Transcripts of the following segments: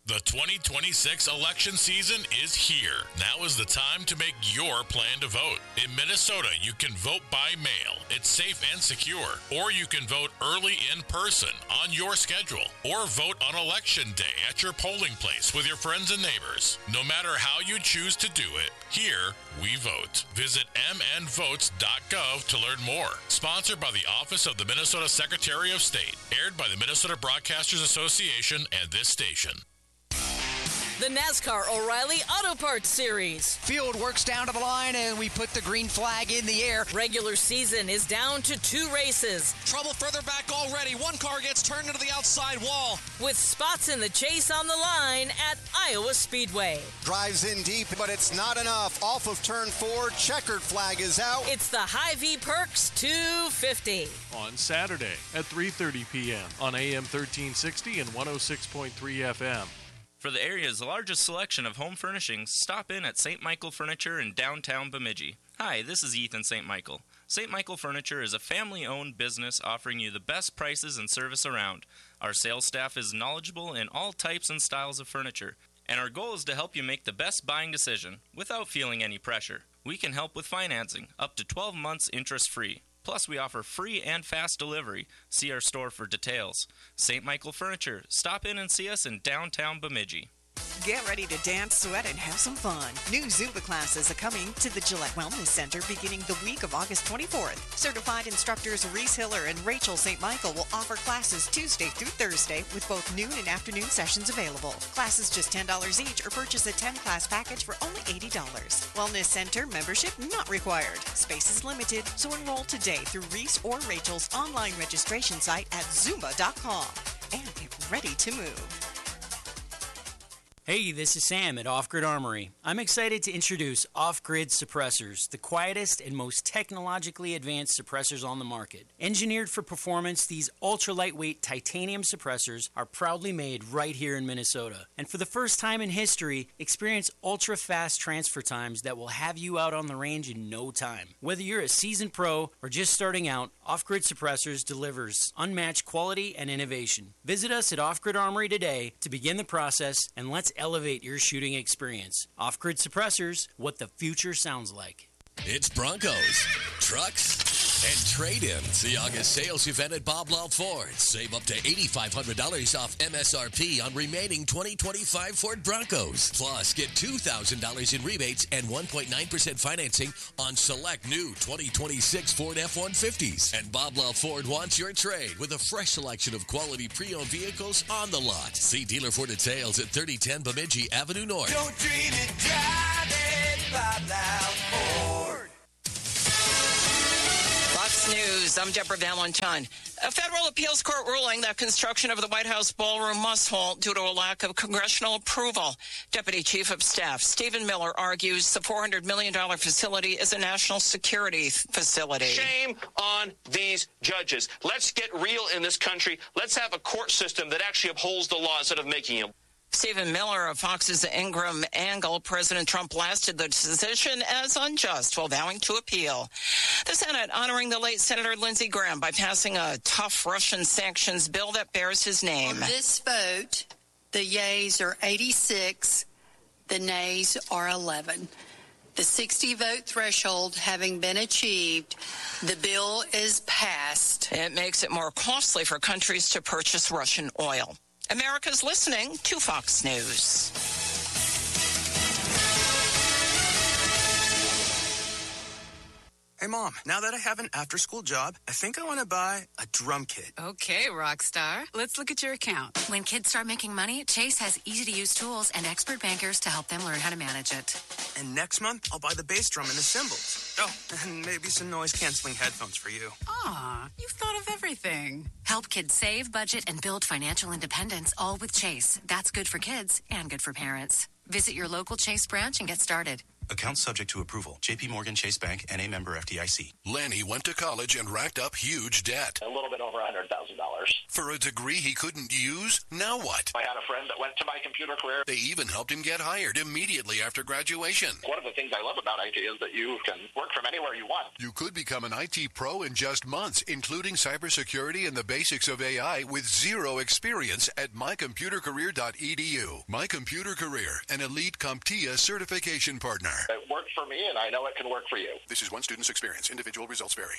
The 2026 election season is here. Now is the time to make your plan to vote. In Minnesota, you can vote by mail. It's safe and secure. Or you can vote early in person on your schedule. Or vote on election day at your polling place with your friends and neighbors. No matter how you choose to do it, here we vote. Visit mnvotes.gov to learn more. Sponsored by the Office of the Minnesota Secretary of State. Aired by the Minnesota Broadcasters Association and this station. The NASCAR O'Reilly Auto Parts Series. Field works down to the line and we put the green flag in the air. Regular season is down to 2 races. Trouble further back already. One car gets turned into the outside wall. With spots in the chase on the line at Iowa Speedway. Drives in deep, but it's not enough. Off of turn 4, checkered flag is out. It's the Hy-Vee Perks 250. On Saturday at 3:30 p.m. on AM 1360 and 106.3 FM. For the area's largest selection of home furnishings, stop in at St. Michael Furniture in downtown Bemidji. Hi, this is Ethan St. Michael. St. Michael Furniture is a family-owned business offering you the best prices and service around. Our sales staff is knowledgeable in all types and styles of furniture, and our goal is to help you make the best buying decision without feeling any pressure. We can help with financing, up to 12 months interest-free. Plus, we offer free and fast delivery. See our store for details. St. Michael Furniture. Stop in and see us in downtown Bemidji. Get ready to dance, sweat, and have some fun. New Zumba classes are coming to the Gillette Wellness Center beginning the week of August 24th. Certified instructors Reese Hiller and Rachel St. Michael will offer classes Tuesday through Thursday with both noon and afternoon sessions available. Classes just $10 each or purchase a 10-class package for only $80. Wellness Center membership not required. Space is limited, so enroll today through Reese or Rachel's online registration site at Zumba.com and get ready to move. Hey, this is Sam at Off Grid Armory. I'm excited to introduce Off Grid Suppressors, the quietest and most technologically advanced suppressors on the market. Engineered for performance, these ultra-lightweight titanium suppressors are proudly made right here in Minnesota. And for the first time in history, experience ultra-fast transfer times that will have you out on the range in no time. Whether you're a seasoned pro or just starting out, Off Grid Suppressors delivers unmatched quality and innovation. Visit us at Off Grid Armory today to begin the process, and let's elevate your shooting experience. Off-Grid Suppressors, what the future sounds like. It's Broncos, trucks, and trade-ins. The August sales event at Bob Law Ford. Save up to $8,500 off MSRP on remaining 2025 Ford Broncos. Plus, get $2,000 in rebates and 1.9% financing on select new 2026 Ford F-150s. And Bob Law Ford wants your trade with a fresh selection of quality pre-owned vehicles on the lot. See dealer for details at 3010 Bemidji Avenue North. Don't dream it, drive it, Bob Law Ford. Fox News, I'm Deborah Valentine. A federal appeals court ruling that construction of the White House ballroom must halt due to a lack of congressional approval. Deputy Chief of Staff Stephen Miller argues the $400 million facility is a national security facility. Shame on these judges. Let's get real in this country. Let's have a court system that actually upholds the law instead of making them. Stephen Miller of Fox's Ingram Angle. President Trump blasted the decision as unjust while vowing to appeal. The Senate honoring the late Senator Lindsey Graham by passing a tough Russian sanctions bill that bears his name. On this vote, the yeas are 86, the nays are 11. The 60-vote threshold having been achieved, the bill is passed. It makes it more costly for countries to purchase Russian oil. America's listening to Fox News. Hey, Mom, now that I have an after-school job, I think I want to buy a drum kit. Okay, Rockstar. Let's look at your account. When kids start making money, Chase has easy-to-use tools and expert bankers to help them learn how to manage it. And next month, I'll buy the bass drum and the cymbals. Oh, and maybe some noise-canceling headphones for you. Aw, you've thought of everything. Help kids save, budget, and build financial independence, all with Chase. That's good for kids and good for parents. Visit your local Chase branch and get started. Account subject to approval. J.P. Morgan Chase Bank, N.A. member FDIC. Lanny went to college and racked up huge debt. A little bit over $100,000. years. For a degree he couldn't use? Now what? I had a friend that went to My Computer Career. They even helped him get hired immediately after graduation. One of the things I love about IT is that you can work from anywhere you want. You could become an IT pro in just months, including cybersecurity and the basics of AI with zero experience at mycomputercareer.edu. My Computer Career, an elite CompTIA certification partner. It worked for me, and I know it can work for you. This is one student's experience. Individual results vary.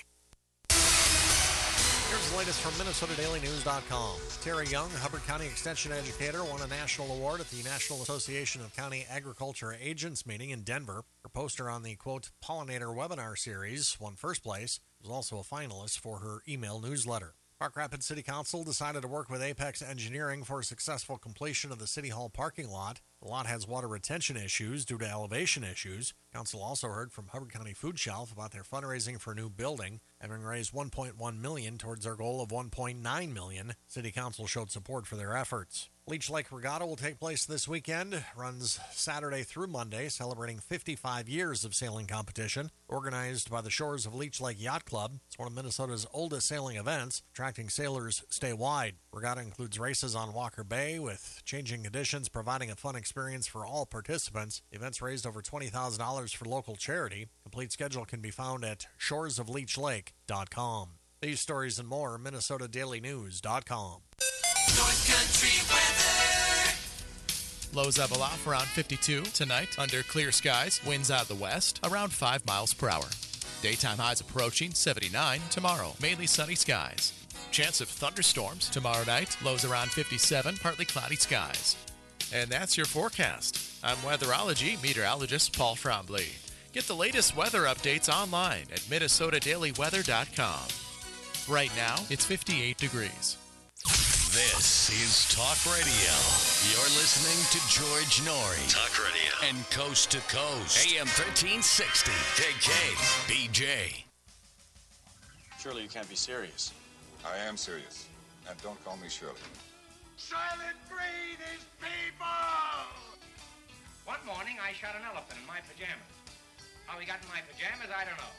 Here's the latest from MinnesotaDailyNews.com. Terry Young, Hubbard County Extension Educator, won a national award at the National Association of County Agriculture Agents meeting in Denver. Her poster on the, quote, Pollinator webinar series won first place. Was also a finalist for her email newsletter. Park Rapids City Council decided to work with Apex Engineering for successful completion of the City Hall parking lot. The lot has water retention issues due to elevation issues. Council also heard from Hubbard County Food Shelf about their fundraising for a new building, having raised $1.1 million towards their goal of $1.9 million. City Council showed support for their efforts. Leech Lake Regatta will take place this weekend. Runs Saturday through Monday, celebrating 55 years of sailing competition. Organized by the Shores of Leech Lake Yacht Club, it's one of Minnesota's oldest sailing events, attracting sailors statewide. Regatta includes races on Walker Bay, with changing conditions providing a fun experience for all participants. The event's raised over $20,000 for local charity. Complete schedule can be found at shoresofleechlake.com. These stories and more, MinnesotaDailyNews.com. North Country weather. Lows up off around 52 tonight under clear skies. Winds out of the west around 5 miles per hour. Daytime highs approaching 79 tomorrow. Mainly sunny skies. Chance of thunderstorms tomorrow night. Lows around 57, partly cloudy skies. And that's your forecast. I'm weatherology meteorologist Paul Trombley. Get the latest weather updates online at MinnesotaDailyWeather.com. Right now, it's 58 degrees. This is Talk Radio. You're listening to George Norrie. Talk Radio. And Coast to Coast. AM 1360. KKBJ. Surely you can't be serious. I am serious. And don't call me Shirley. Silent breed is people! One morning I shot an elephant in my pajamas. How he got in my pajamas, I don't know.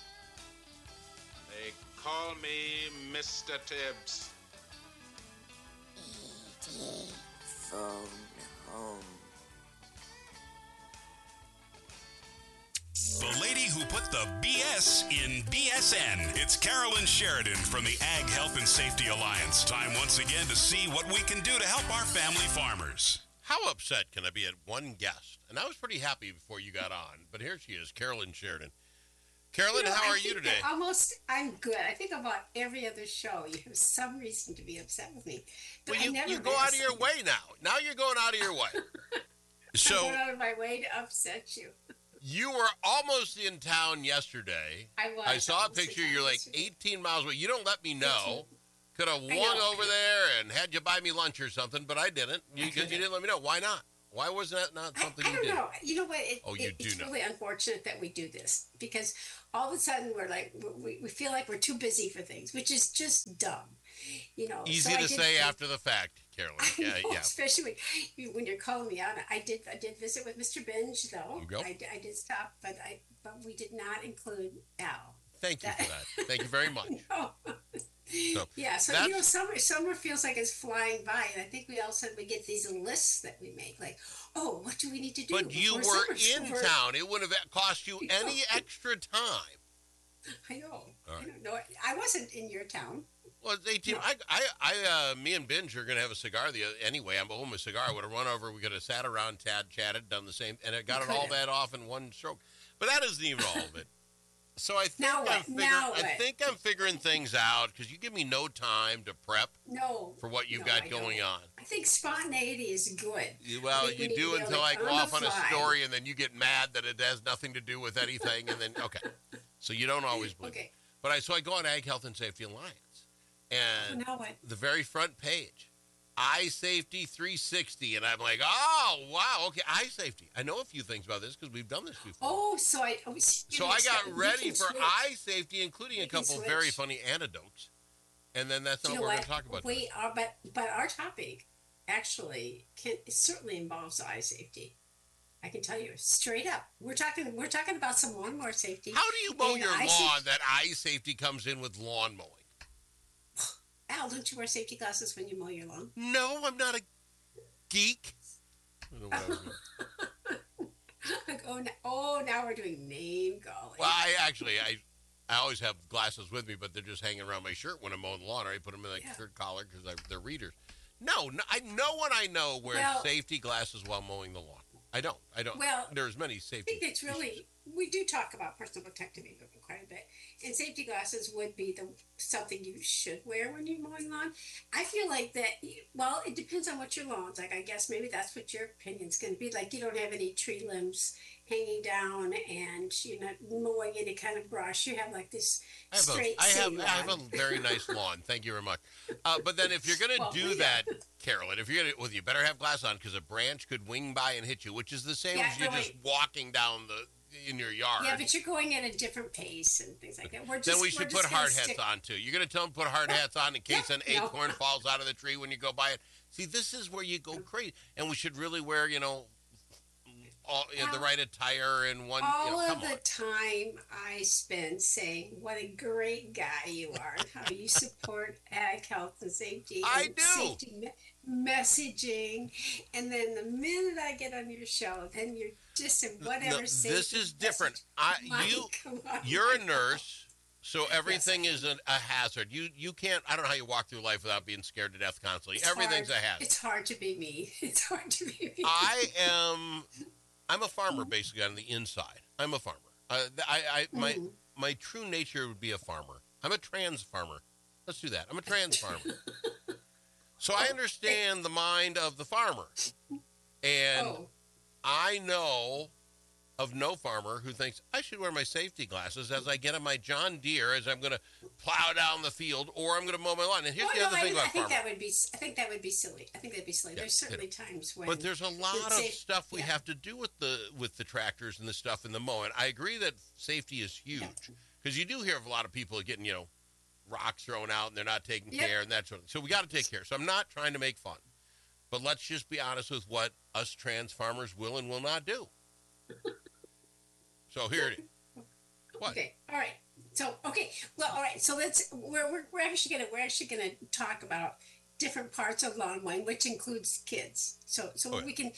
They call me Mr. Tibbs. Phone home. The lady who put the BS in BSN. It's Carolyn Sheridan from the Ag Health and Safety Alliance. Time once again to see what we can do to help our family farmers. How upset can I be at one guest? And I was pretty happy before you got on, but here she is, Carolyn Sheridan. Carolyn, how are you today? I'm good. I think about every other show, you have some reason to be upset with me. But well, you go out of your way now. Now you're going out of your way. I'm going out of my way to upset you. You were almost in town yesterday. I was. I saw a picture. You're like 18 miles away. You don't let me know. Could have walked over there and had you buy me lunch or something, but I didn't because you didn't let me know. Why not? Why was that not something you did? I don't know. You know what? It's really unfortunate that we do this because all of a sudden we're like, we feel like we're too busy for things, which is just dumb. You know, easy to say after the fact, Carolyn. Yeah. Especially when you're calling me out. I did visit with Mr. Binge though. I did stop, but we did not include Al. Thank you for that. Thank you very much. No. So summer feels like it's flying by, and I think we all said we get these lists that we make, like, oh, what do we need to do? But you were in town; it wouldn't have cost you any extra time. I know. Right. I don't know. I wasn't in your town. Well, it's 18. No. Me and Binge are gonna have a cigar. Anyway, I'm home with a cigar. I would have run over. We could have sat around, chatted, done the same, and it got all that off in one stroke. But that isn't even all of it. So I think I'm figuring things out because you give me no time to prep for what you've got going on. I think spontaneity is good. Well, you do until I go off on a story and then you get mad that it has nothing to do with anything. And then, so you don't always believe it. But I go on Ag Health and Safety Alliance and the very front page, Eye Safety 360. And I'm like, oh, wow, okay, eye safety. I know a few things about this because we've done this before. Oh, so I got ready for eye safety, including a couple of very funny anecdotes. And then that's not what we're going to talk about. But our topic actually certainly involves eye safety. I can tell you straight up. We're talking about some lawnmower safety. How do you mow your lawn that eye safety comes in with lawn mowing? Al, don't you wear safety glasses when you mow your lawn? No, I'm not a geek. I don't know what I was doing. Now we're doing name calling. Well, I always have glasses with me, but they're just hanging around my shirt when I'm mowing the lawn. Or I put them in shirt collar because they're readers. No, no one I know wears safety glasses while mowing the lawn. I don't. Well, there's many safety. I think it's really, we do talk about personal protective equipment quite a bit, and safety glasses would be something you should wear when you're mowing lawn. I feel like that. Well, it depends on what your lawn's like. I guess maybe that's what your opinion's going to be. Like, you don't have any tree limbs hanging down, and you're not mowing any kind of brush. You have like this straight. I have a very nice lawn. Thank you very much. But then, if you're going to do that, Carolyn, if you're going to, you better have glasses on because a branch could wing by and hit you, which is the same as you just walking down in your yard. Yeah, but you're going at a different pace and things like that. Then we should put hard hats on too. You're going to tell them to put hard hats on in case an acorn falls out of the tree when you go by it. See, this is where you go crazy, and we should really wear, the right attire and one. All of the time I spend saying what a great guy you are and how you support ag health and safety. I do. Safety messaging, and then the minute I get on your show, then you're just in whatever. This is different. You're a nurse. So everything is a hazard. You can't. I don't know how you walk through life without being scared to death constantly. Everything's a hazard. It's hard to be me. It's hard to be me. I'm a farmer basically on the inside. I'm a farmer. My true nature would be a farmer. I'm a trans farmer. Let's do that. I'm a trans farmer. So I understand the mind of the farmer, and I know of no farmer who thinks I should wear my safety glasses as I get on my John Deere as I'm going to plow down the field or I'm going to mow my lawn. And here's the other thing about farmers. I think that would be silly. Yeah, there's certainly times when. But there's a lot of stuff we have to do with the tractors and the stuff in the mowing. I agree that safety is huge because you do hear of a lot of people getting rocks thrown out and they're not taking care and that sort of thing. So we got to take care. So I'm not trying to make fun, but let's just be honest with what us trans farmers will and will not do. So here it is. What? Okay. All right. So Well, all right. So we're actually gonna talk about different parts of lawn mowing, which includes kids. So we can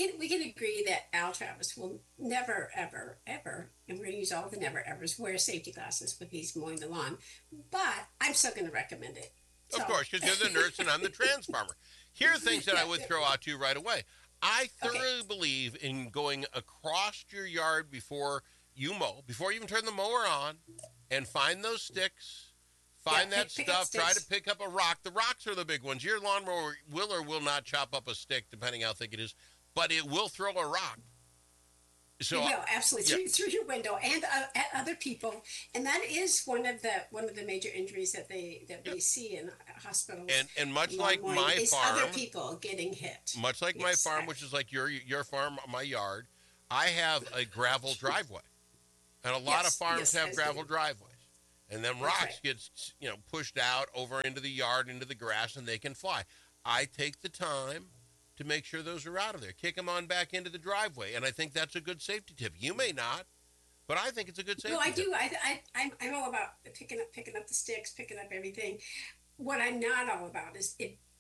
agree that Al Travis will never ever ever, and we're gonna use all the never evers, wear safety glasses when he's mowing the lawn. But I'm still gonna recommend it. Of course, because you're the nurse and I'm the trans farmer. Here are things that I would throw out to you right away. I thoroughly believe in going across your yard before you mow, before you even turn the mower on, and find those sticks, find that stuff, try to pick up a rock. The rocks are the big ones. Your lawnmower will or will not chop up a stick, depending how thick it is, but it will throw a rock. So, it will, absolutely, through your window and at other people. And that is one of the major injuries that we see in hospitals. And much like my farm, other people getting hit. Much like my farm, which is like your farm, my yard, I have a gravel driveway. And a lot of farms have gravel driveways. And then rocks get pushed out over into the yard, into the grass, and they can fly. I take the time to make sure those are out of there. Kick them on back into the driveway, and I think that's a good safety tip. You may not, but I think it's a good safety tip. No, I do. I know about picking up the sticks, picking up everything. What I'm not all about is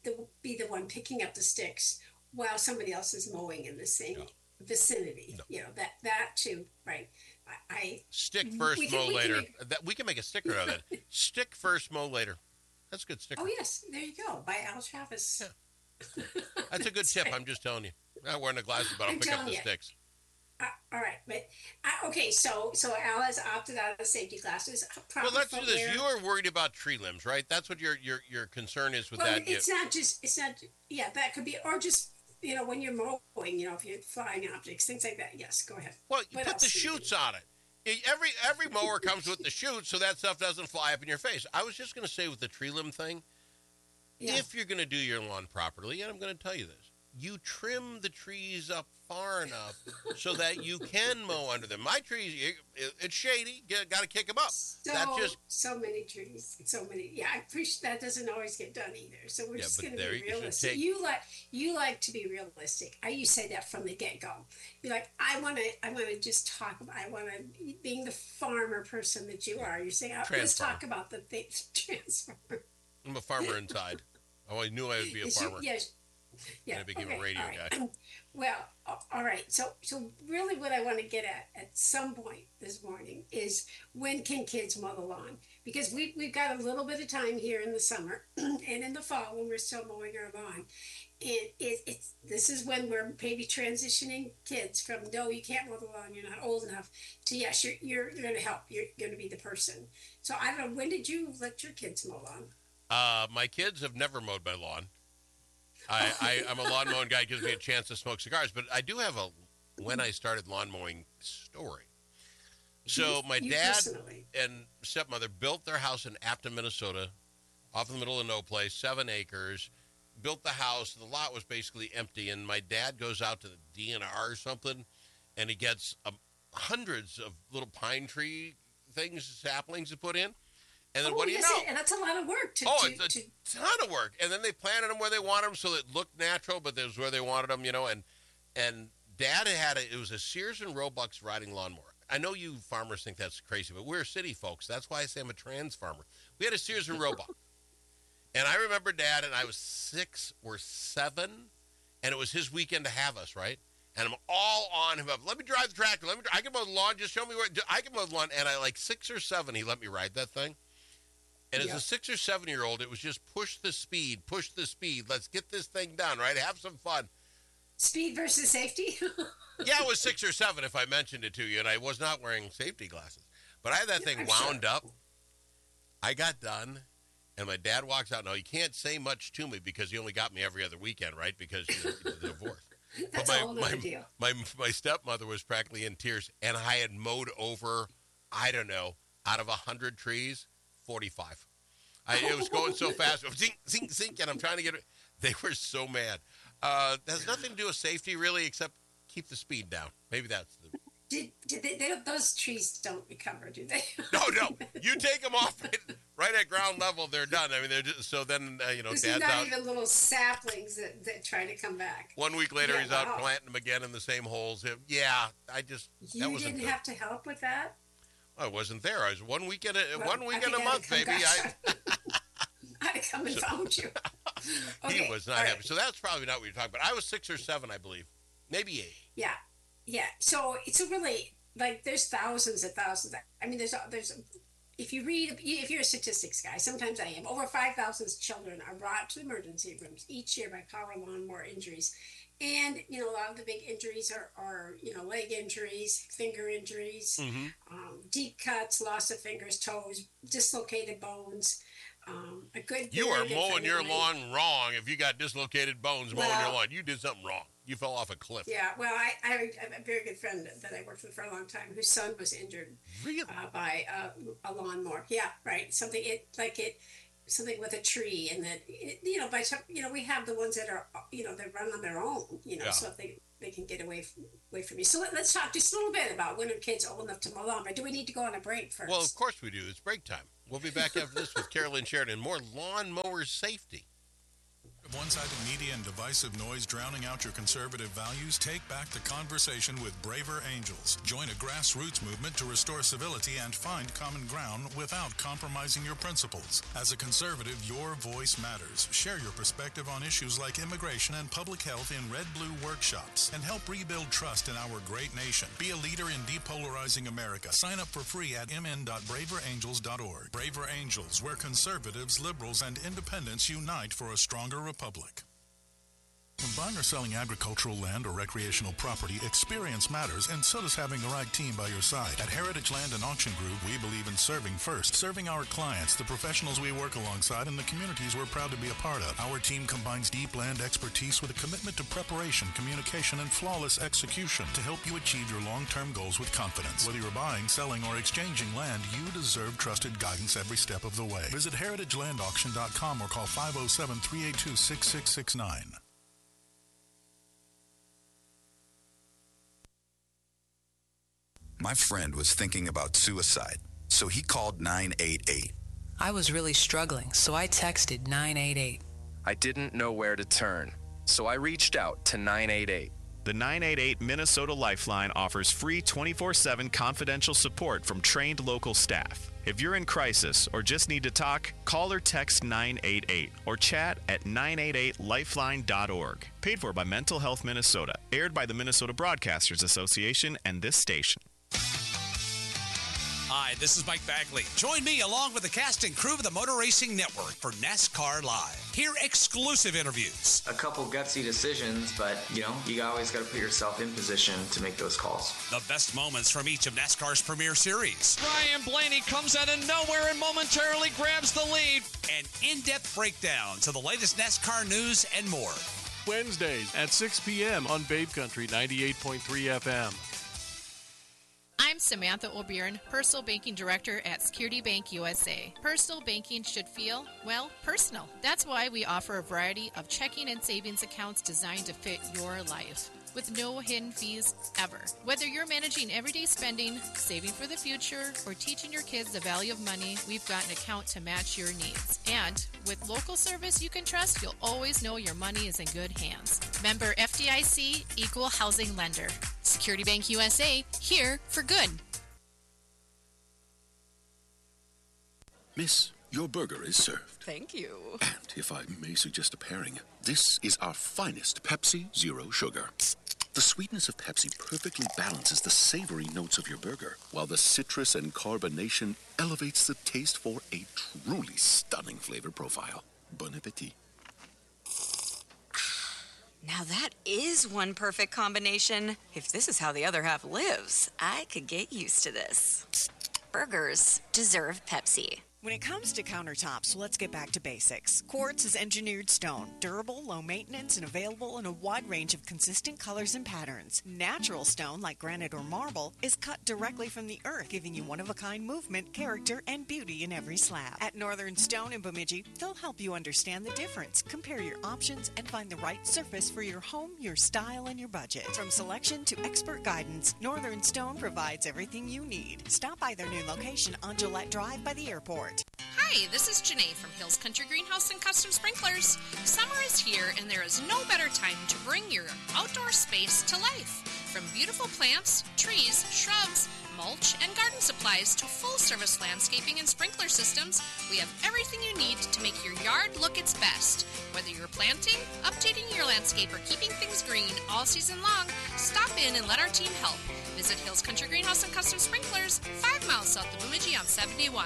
be the one picking up the sticks while somebody else is mowing in the same vicinity. No. That too, right? Stick first, mow later. We can make a sticker out of that. Stick first, mow later. That's a good sticker. Oh yes, there you go. By Al Travis. Yeah. That's a good tip. Right. I'm just telling you. I'm not wearing the glasses, but I'll pick up the sticks. All right, but okay. So Al has opted out of the safety glasses. Well, let's do this. You are worried about tree limbs, right? That's what your concern is with that. It's not. Yeah, that could be, or just when you're mowing, if you're flying objects, things like that. Yes, go ahead. Well, you put the chutes on it. Every mower comes with the chutes, so that stuff doesn't fly up in your face. I was just going to say with the tree limb thing. Yeah. If you're going to do your lawn properly, and I'm going to tell you this, you trim the trees up far enough so that you can mow under them. My trees, it's shady. Got to kick them up. So many trees, so many. Yeah, I appreciate that. Doesn't always get done either. So we're just going to be realistic. You like to be realistic. You say that from the get go. You're like, I want to just talk about. I want to, being the farmer person that you are. You're saying, let's talk about the things transformer. I'm a farmer inside. I always knew I would be a farmer. Yes. Yeah. And I became a radio right. guy. Well, all right. So really what I want to get at some point this morning is when can kids mow the lawn? Because we've got a little bit of time here in the summer and in the fall when we're still mowing our lawn. And this is when we're maybe transitioning kids from, no, you can't mow the lawn, you're not old enough, to yes, you're going to help, you're going to be the person. So I don't know, when did you let your kids mow lawn? My kids have never mowed my lawn. I'm a lawn mowing guy. It gives me a chance to smoke cigars. But I do have a when I started lawn mowing story. So my dad and stepmother built their house in Apton, Minnesota, off in the middle of no place, 7 acres. Built the house. The lot was basically empty. And my dad goes out to the DNR or something, and he gets hundreds of little pine tree saplings to put in. And then what do you know? And that's a lot of work. It's a ton of work. And then they planted them where they wanted them so it looked natural, but it was where they wanted them, And Dad it was a Sears and Roebuck's riding lawnmower. I know you farmers think that's crazy, but we're city folks. That's why I say I'm a trans farmer. We had a Sears and Roebuck. And I remember Dad, and I was 6 or 7, and it was his weekend to have us, right? And I'm all on him. Let me drive the tractor. I can mow the lawn. Just show me where I can mow the lawn. And I 6 or 7, he let me ride that thing. And as a 6 or 7-year-old, it was just push the speed. Let's get this thing done, right? Have some fun. Speed versus safety? Yeah, it was 6 or 7 if I mentioned it to you, and I was not wearing safety glasses. But I had that thing wound up. I got done, and my dad walks out. Now, he can't say much to me because he only got me every other weekend, right, because he's divorced. That's a whole other deal. My stepmother was practically in tears, and I had mowed over, I don't know, out of 100 trees, 45. It was going so fast. Zink, zink, zink, and I'm trying to get it. They were so mad. That has nothing to do with safety, really, except keep the speed down. Maybe that's the... Did those trees don't recover, do they? No. You take them off right at ground level, they're done. I mean, they're just... So then, Dad's not out. Even little saplings that try to come back. 1 week later, he's out planting them again in the same holes. Yeah, You didn't have to help with that? I wasn't there. I was one weekend a month, baby. I'd come and found you. Okay, he was not happy. So that's probably not what you're talking about. I was 6 or 7, I believe. Maybe 8. Yeah. So really, there's thousands and thousands. I mean, there's if you're a statistics guy, sometimes I am. Over 5,000 children are brought to emergency rooms each year by power lawnmower injuries. And, a lot of the big injuries are leg injuries, finger injuries, deep cuts, loss of fingers, toes, dislocated bones. You are mowing your lawn wrong if you got dislocated bones mowing your lawn. You did something wrong. You fell off a cliff. Yeah, well, I have a very good friend that I worked with for a long time whose son was injured by a lawnmower. Yeah, right. Something with a tree, and that we have the ones that are they run on their own. So if they can get away from you. So let's talk just a little bit about when are kids old enough to mow lawn. But do we need to go on a break first? Well, of course we do. It's break time. We'll be back after this with Carolyn Sheridan. More lawnmower safety. One-sided media and divisive noise drowning out your conservative values? Take back the conversation with Braver Angels. Join a grassroots movement to restore civility and find common ground without compromising your principles. As a conservative, your voice matters. Share your perspective on issues like immigration and public health in Red Blue workshops and help rebuild trust in our great nation. Be a leader in depolarizing America. Sign up for free at mn.braverangels.org. Braver Angels, where conservatives, liberals, and independents unite for a stronger republic. When buying or selling agricultural land or recreational property, experience matters, and so does having the right team by your side. At Heritage Land and Auction Group, we believe in serving first, serving our clients, the professionals we work alongside, and the communities we're proud to be a part of. Our team combines deep land expertise with a commitment to preparation, communication, and flawless execution to help you achieve your long-term goals with confidence. Whether you're buying, selling, or exchanging land, you deserve trusted guidance every step of the way. Visit heritagelandauction.com or call 507-382-6669. My friend was thinking about suicide, so he called 988. I was really struggling, so I texted 988. I didn't know where to turn, so I reached out to 988. The 988 Minnesota Lifeline offers free 24/7 confidential support from trained local staff. If you're in crisis or just need to talk, call or text 988 or chat at 988lifeline.org. Paid for by Mental Health Minnesota. Aired by the Minnesota Broadcasters Association and this station. Hi, this is Mike Bagley. Join me along with the cast and crew of the Motor Racing Network for NASCAR Live. Hear exclusive interviews. A couple gutsy decisions, but, you always got to put yourself in position to make those calls. The best moments from each of NASCAR's premier series. Ryan Blaney comes out of nowhere and momentarily grabs the lead. And in-depth breakdowns of the latest NASCAR news and more. Wednesdays at 6 p.m. on Babe Country 98.3 FM. I'm Samantha O'Byrne, Personal Banking Director at Security Bank USA. Personal banking should feel, personal. That's why we offer a variety of checking and savings accounts designed to fit your life, with no hidden fees ever. Whether you're managing everyday spending, saving for the future, or teaching your kids the value of money, we've got an account to match your needs. And with local service you can trust, you'll always know your money is in good hands. Member FDIC, Equal Housing Lender. Security Bank USA, here for good. Miss, your burger is served. Thank you. And if I may suggest a pairing, this is our finest Pepsi Zero Sugar. The sweetness of Pepsi perfectly balances the savory notes of your burger, while the citrus and carbonation elevates the taste for a truly stunning flavor profile. Bon appetit. Now that is one perfect combination. If this is how the other half lives, I could get used to this. Burgers deserve Pepsi. When it comes to countertops, let's get back to basics. Quartz is engineered stone, durable, low maintenance, and available in a wide range of consistent colors and patterns. Natural stone, like granite or marble, is cut directly from the earth, giving you one-of-a-kind movement, character, and beauty in every slab. At Northern Stone in Bemidji, they'll help you understand the difference, compare your options, and find the right surface for your home, your style, and your budget. From selection to expert guidance, Northern Stone provides everything you need. Stop by their new location on Gillette Drive by the airport. Hi, this is Janae from Hills Country Greenhouse and Custom Sprinklers. Summer is here and there is no better time to bring your outdoor space to life. From beautiful plants, trees, shrubs, mulch, and garden supplies to full-service landscaping and sprinkler systems, we have everything you need to make your yard look its best. Whether you're planting, updating your landscape, or keeping things green all season long, stop in and let our team help. Visit Hills Country Greenhouse and Custom Sprinklers, 5 miles south of Bemidji on 71.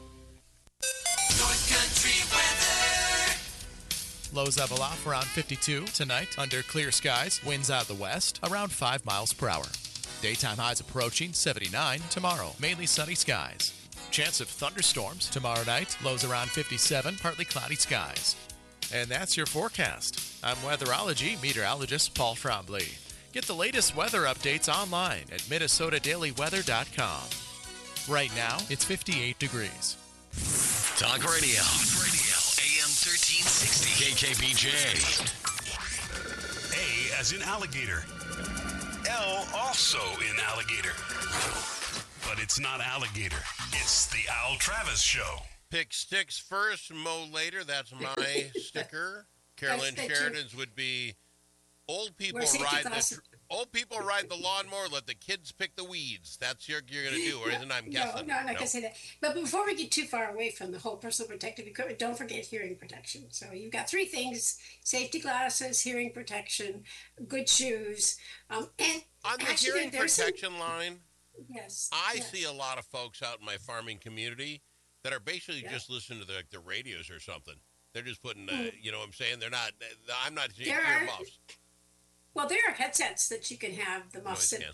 North Country weather. Lows level off around 52 tonight under clear skies. Winds out of the west around 5 miles per hour. Daytime highs approaching 79 tomorrow. Mainly sunny skies. Chance of thunderstorms tomorrow night. Lows around 57, partly cloudy skies. And that's your forecast. I'm weatherology meteorologist Paul Trombley. Get the latest weather updates online at minnesotadailyweather.com. Right now, it's 58 degrees. Talk Radio. AM 1360. KKBJ. A as in alligator. L also in alligator. But it's not alligator. It's the Al Travis Show. Pick sticks first, mow later. That's my sticker. Carolyn Sheridan's would be old people ride the lawnmower. Let the kids pick the weeds. That's you're going to do, or isn't? I'm guessing. No, I'm not going to say that. But before we get too far away from the whole personal protective equipment, don't forget hearing protection. So you've got 3 things: safety glasses, hearing protection, good shoes, and on the hearing protection line. Yes, I see a lot of folks out in my farming community that are basically just listening to the radios or something. They're just putting, you know what I'm saying? They're not, I'm not seeing earmuffs. Well, there are headsets that you can have, the muffs that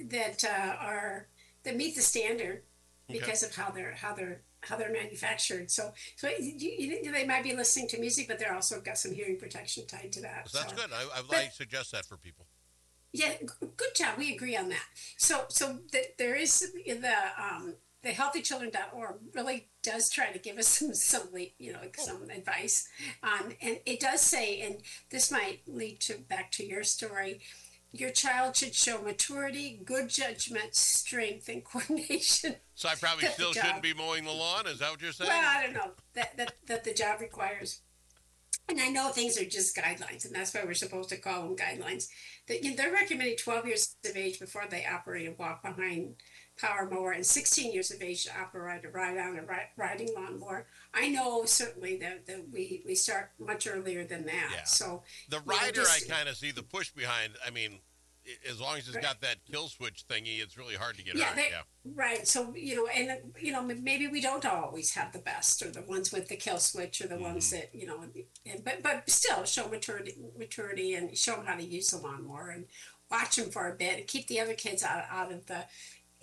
meet the standard because of how they're manufactured. So they might be listening to music, but they're also got some hearing protection tied to that. So that's good. I suggest that for people. Yeah, good job. We agree on that. So there is the healthychildren.org really does try to give us some advice on, and it does say, and this might lead back to your story, your child should show maturity, good judgment, strength, and coordination. So I probably still shouldn't be mowing the lawn? Is that what you're saying? Well, I don't know. That the job requires. And I know things are just guidelines, and that's why we're supposed to call them guidelines. They're recommending 12 years of age before they operate a walk-behind power mower, and 16 years of age to operate a ride-on a riding lawnmower. I know certainly that we start much earlier than that. Yeah. So the rider, I kind of see the push behind. I mean, as long as it's got that kill switch thingy, it's really hard to get hurt. Yeah. Right. So, maybe we don't always have the best, or the ones with the kill switch, or the ones that, but still show maturity and show them how to use the lawnmower and watch them for a bit and keep the other kids out of the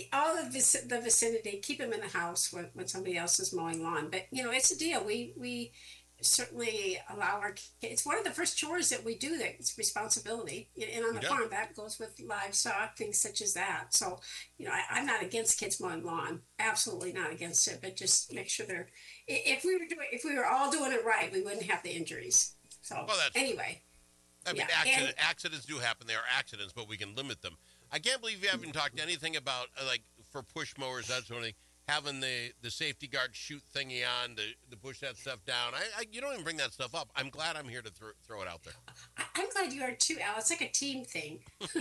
vicinity, keep them in the house when somebody else is mowing lawn. But, it's a deal. We certainly allow our kids. It's one of the first chores that we do. That it's responsibility, and on the farm that goes with livestock, things such as that. So, I'm not against kids mowing lawn. Absolutely not against it. But just make sure they're. If we were all doing it right, we wouldn't have the injuries. So anyway. I mean, accidents do happen. They are accidents, but we can limit them. I can't believe you haven't talked anything about like for push mowers, that sort of thing. Having the safety guard shoot thingy on to push that stuff down. You don't even bring that stuff up. I'm glad I'm here to throw it out there. I'm glad you are too, Al. It's like a team thing. The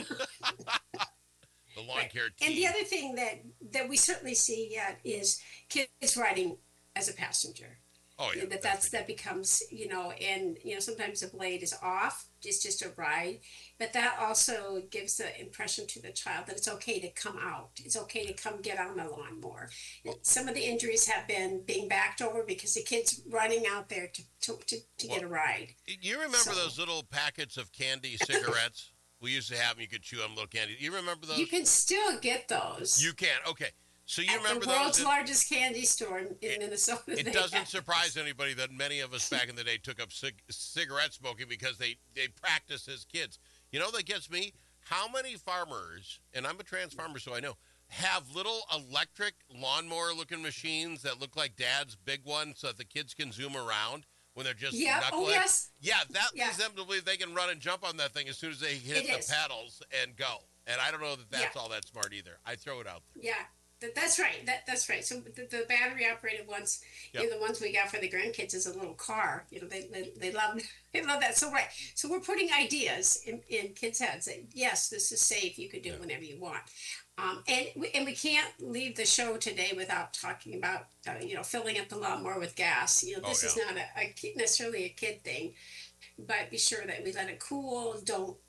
lawn care team. And the other thing that we certainly see yet is kids riding as a passenger. Oh yeah. That becomes, and sometimes the blade is off. It's just a ride, but that also gives the impression to the child that it's okay to come out. It's okay to come get on the lawnmower. Some of the injuries have been being backed over because the kid's running out there to get a ride. You remember those little packets of candy cigarettes? We used to have them. You could chew on little candy. You remember those? You can still get those. You can. Okay. So you remember the world's largest candy store in Minnesota. It doesn't surprise anybody that many of us back in the day took up cigarette smoking because they practiced as kids. You know that gets me? How many farmers, and I'm a trans farmer so I know, have little electric lawnmower-looking machines that look like Dad's big one so that the kids can zoom around when they're just knuckling? Oh, yes. Yeah, that leads them to believe they can run and jump on that thing as soon as they hit the pedals and go. And I don't know that that's all that smart either. I throw it out there. Yeah. That's right. That's right. So the battery operated ones, the ones we got for the grandkids is a little car. They love that. So right. So we're putting ideas in kids' heads that yes, this is safe. You can do it whenever you want. And we can't leave the show today without talking about filling up the lawnmower with gas. This is not necessarily a kid thing, but be sure that we let it cool. Don't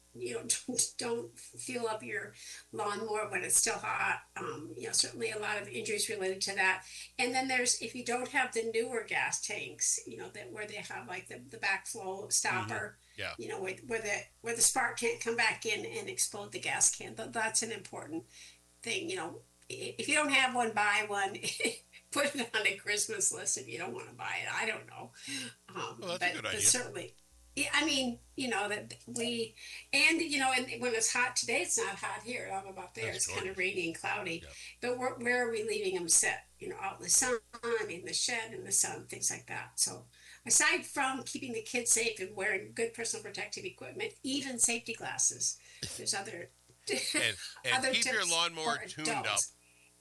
fuel up your lawnmower when it's still hot. Certainly a lot of injuries related to that. And then if you don't have the newer gas tanks, where they have like the backflow stopper, where the spark can't come back in and explode the gas can. That's an important thing. If you don't have one, buy one. Put it on a Christmas list if you don't want to buy it. I don't know. That's a good idea. But certainly. Yeah, I mean, that we, and when it's hot today, it's not hot here. I don't know about there. It's kind of rainy and cloudy. Yeah. But where are we leaving them set? Out in the sun, in the shed, in the sun, things like that. So aside from keeping the kids safe and wearing good personal protective equipment, even safety glasses, there's other and other keep tips your lawnmower tuned adults. up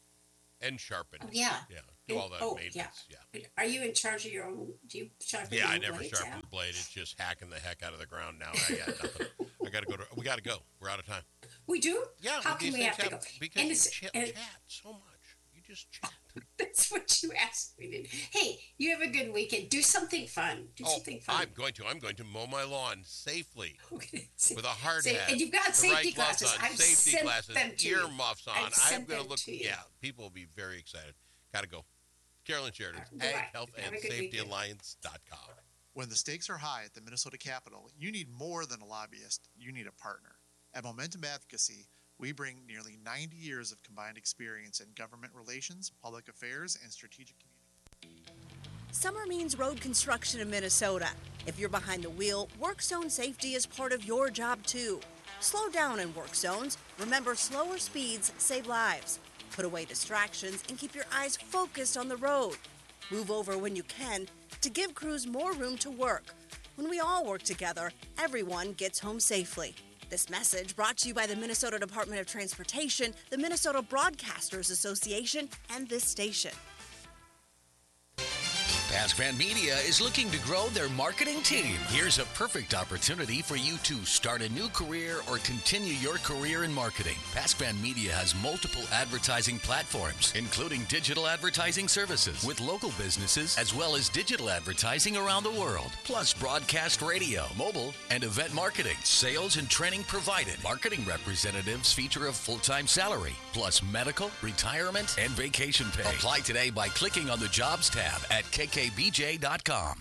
and sharpened. Oh, yeah. Yeah. Do all that maintenance. Yeah. Are you in charge of your own? Do you sharpen? Yeah, I never sharpen the blade. It's just hacking the heck out of the ground now. I got nothing. We got to go. We're out of time. We do? Yeah. How can we have to go? Because you chat so much. You just chat. That's what you asked me to do. Hey, you have a good weekend. Do something fun. Something fun. I'm going to mow my lawn safely with a hard hat. And you've got safety glasses. On, safety glasses, earmuffs on. I'm going to look. Yeah, people will be very excited. Got to go. Carolyn Sheridan, Ag Health and Safety Alliance.com. When the stakes are high at the Minnesota Capitol, you need more than a lobbyist. You need a partner. At Momentum Advocacy, we bring nearly 90 years of combined experience in government relations, public affairs, and strategic communication. Summer means road construction in Minnesota. If you're behind the wheel, work zone safety is part of your job too. Slow down in work zones. Remember, slower speeds save lives. Put away distractions and keep your eyes focused on the road. Move over when you can to give crews more room to work. When we all work together, everyone gets home safely. This message brought to you by the Minnesota Department of Transportation, the Minnesota Broadcasters Association, and this station. Pascran Media is looking to grow their marketing team. Here's a perfect opportunity for you to start a new career or continue your career in marketing. Pascran Media has multiple advertising platforms, including digital advertising services with local businesses, as well as digital advertising around the world, plus broadcast radio, mobile, and event marketing. Sales and training provided. Marketing representatives feature a full-time salary, plus medical, retirement, and vacation pay. Apply today by clicking on the Jobs tab at kkbj.com.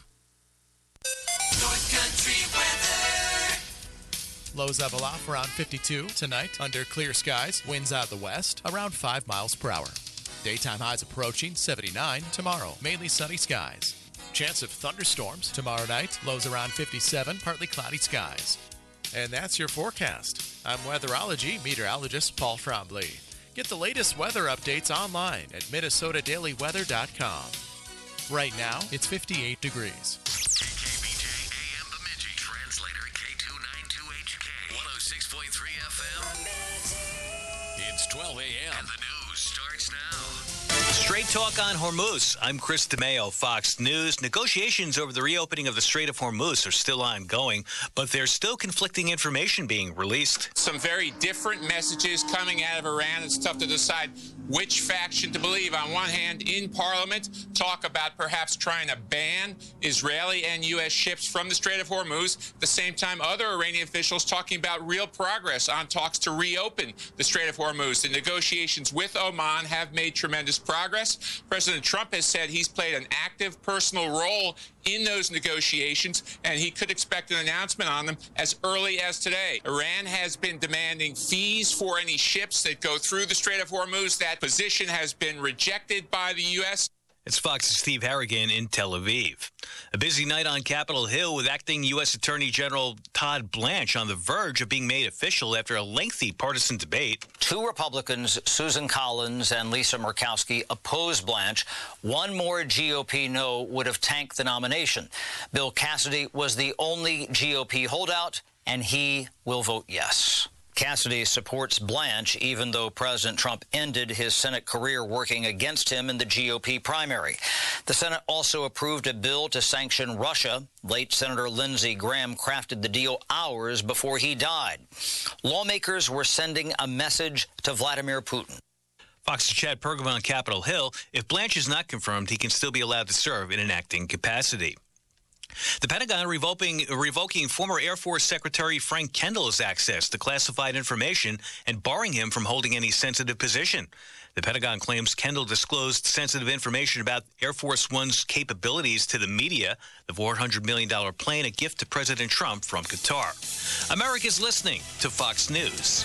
North Country weather. Lows level off around 52 tonight under clear skies. Winds out of the west around 5 miles per hour. Daytime highs approaching 79 tomorrow. Mainly sunny skies. Chance of thunderstorms tomorrow night. Lows around 57, partly cloudy skies. And that's your forecast. I'm weatherology meteorologist Paul Trombley. Get the latest weather updates online at MinnesotaDailyWeather.com. Right now, it's 58 degrees. KKBJ AM Bemidji. Translator K292HK. 106.3 FM. It's 12 a.m. And the news starts now. Straight Talk on Hormuz. I'm Chris DeMeo, Fox News. Negotiations over the reopening of the Strait of Hormuz are still ongoing, but there's still conflicting information being released. Some very different messages coming out of Iran. It's tough to decide which faction to believe. On one hand, in Parliament, talk about perhaps trying to ban Israeli and U.S. ships from the Strait of Hormuz. At the same time, other Iranian officials talking about real progress on talks to reopen the Strait of Hormuz. The negotiations with Oman have made tremendous progress. President Trump has said he's played an active personal role in those negotiations, and he could expect an announcement on them as early as today. Iran has been demanding fees for any ships that go through the Strait of Hormuz. That position has been rejected by the U.S. It's Fox's Steve Harrigan in Tel Aviv. A busy night on Capitol Hill with acting U.S. Attorney General Todd Blanche on the verge of being made official after a lengthy partisan debate. Two Republicans, Susan Collins and Lisa Murkowski, opposed Blanche. One more GOP no would have tanked the nomination. Bill Cassidy was the only GOP holdout, and he will vote yes. Cassidy supports Blanche, even though President Trump ended his Senate career working against him in the GOP primary. The Senate also approved a bill to sanction Russia. Late Senator Lindsey Graham crafted the deal hours before he died. Lawmakers were sending a message to Vladimir Putin. Fox's Chad Pergament on Capitol Hill. If Blanche is not confirmed, he can still be allowed to serve in an acting capacity. The Pentagon revoking former Air Force Secretary Frank Kendall's access to classified information and barring him from holding any sensitive position. The Pentagon claims Kendall disclosed sensitive information about Air Force One's capabilities to the media, the $400 million plane, a gift to President Trump from Qatar. America's listening to Fox News.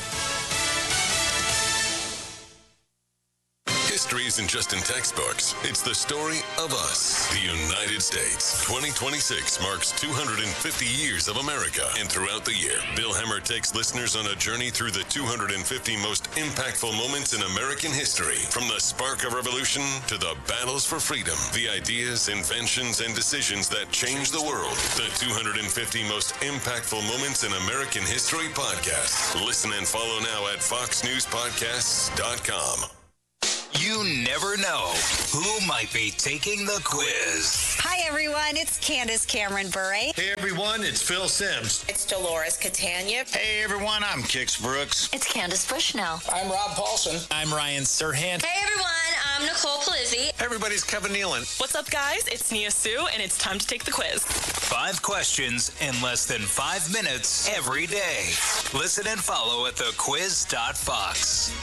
History isn't just in textbooks. It's the story of us, the United States. 2026 marks 250 years of America. And throughout the year, Bill Hemmer takes listeners on a journey through the 250 most impactful moments in American history. From the spark of revolution to the battles for freedom, the ideas, inventions, and decisions that changed the world. The 250 most impactful moments in American history podcast. Listen and follow now at foxnewspodcasts.com. You never know who might be taking the quiz. Hi, everyone. It's Candace Cameron Bure. Hey, everyone. It's Phil Sims. It's Dolores Catania. Hey, everyone. I'm Kix Brooks. It's Candace Bushnell. I'm Rob Paulson. I'm Ryan Serhant. Hey, everyone. I'm Nicole Palizzi. Hey, everybody's Kevin Nealon. What's up, guys? It's Nia Sue, and it's time to take the quiz. 5 questions in less than 5 minutes every day. Listen and follow at thequiz.fox.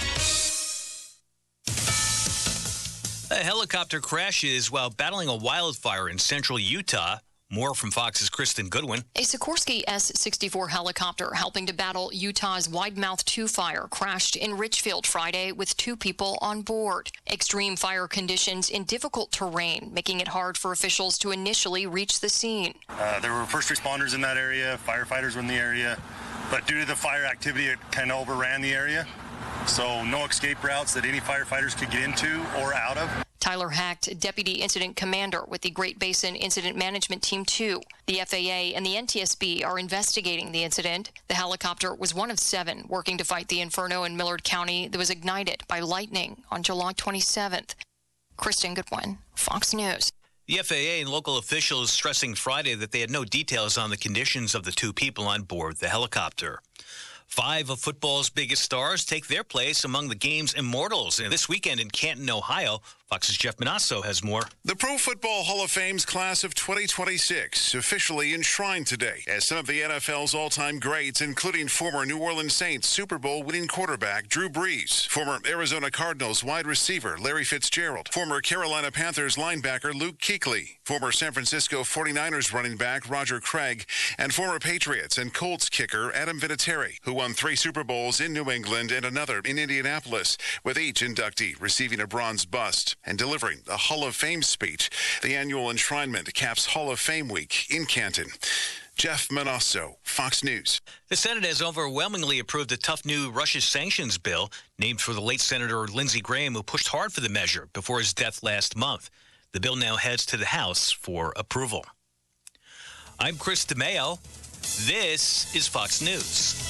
A helicopter crashes while battling a wildfire in central Utah. More from Fox's Kristen Goodwin. A Sikorsky S-64 helicopter helping to battle Utah's Widemouth 2 fire crashed in Richfield Friday with 2 people on board. Extreme fire conditions in difficult terrain, making it hard for officials to initially reach the scene. There were first responders in that area, firefighters were in the area, but due to the fire activity, it kind of overran the area. So no escape routes that any firefighters could get into or out of. Tyler Hacht, Deputy Incident Commander with the Great Basin Incident Management Team 2. The FAA and the NTSB are investigating the incident. The helicopter was one of 7 working to fight the inferno in Millard County that was ignited by lightning on July 27th. Kristen Goodwin, Fox News. The FAA and local officials stressing Friday that they had no details on the conditions of the two people on board the helicopter. 5 of football's biggest stars take their place among the game's immortals. And this weekend in Canton, Ohio, Fox's Jeff Manasso has more. The Pro Football Hall of Fame's class of 2026 officially enshrined today as some of the NFL's all-time greats, including former New Orleans Saints Super Bowl winning quarterback Drew Brees, former Arizona Cardinals wide receiver Larry Fitzgerald, former Carolina Panthers linebacker Luke Kuechly, former San Francisco 49ers running back Roger Craig, and former Patriots and Colts kicker Adam Vinatieri, who won 3 Super Bowls in New England and another in Indianapolis, with each inductee receiving a bronze bust and delivering a Hall of Fame speech. The annual enshrinement caps Hall of Fame week in Canton. Jeff Manasso, Fox News. The Senate has overwhelmingly approved a tough new Russia sanctions bill named for the late Senator Lindsey Graham, who pushed hard for the measure before his death last month. The bill now heads to the House for approval. I'm Chris DeMeo. This is Fox News.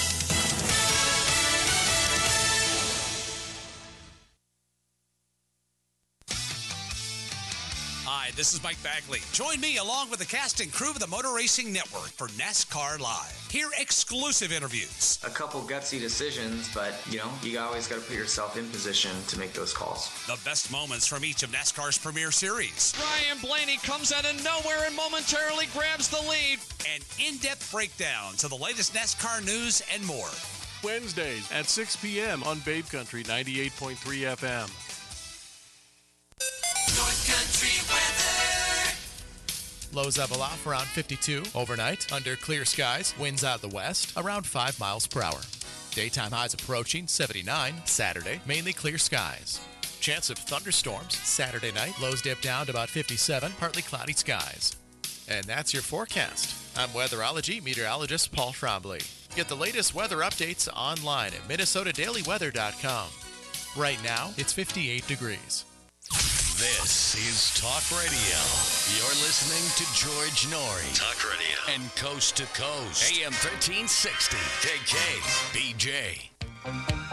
Hi, this is Mike Bagley. Join me along with the cast and crew of the Motor Racing Network for NASCAR Live. Hear exclusive interviews. A couple gutsy decisions, but, you always got to put yourself in position to make those calls. The best moments from each of NASCAR's premier series. Brian Blaney comes out of nowhere and momentarily grabs the lead. An in-depth breakdown to the latest NASCAR news and more. Wednesdays at 6 p.m. on Babe Country 98.3 FM. North Country weather. Lows level off around 52 overnight under clear skies. Winds out of the west around 5 miles per hour. Daytime highs approaching 79 Saturday. Mainly clear skies. Chance of thunderstorms Saturday night. Lows dip down to about 57. Partly cloudy skies. And that's your forecast. I'm weatherology meteorologist Paul Trombley. Get the latest weather updates online at MinnesotaDailyWeather.com. Right now, it's 58 degrees. This is Talk Radio. You're listening to George Norrie. Talk Radio. And Coast to Coast. AM 1360. KKBJ.